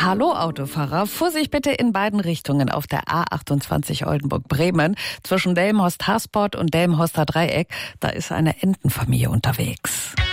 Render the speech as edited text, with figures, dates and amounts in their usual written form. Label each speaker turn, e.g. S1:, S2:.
S1: Hallo Autofahrer, Vorsicht bitte in beiden Richtungen auf der A28 Oldenburg-Bremen zwischen Delmenhorst-Hasport und Delmenhorster Dreieck. Da ist eine Entenfamilie unterwegs.